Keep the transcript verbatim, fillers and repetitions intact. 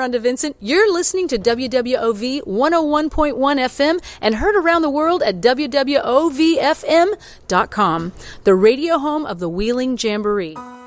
Rhonda Vincent. You're listening to W W O V one oh one point one F M and heard around the world at W W O V F M dot com, the radio home of the Wheeling Jamboree.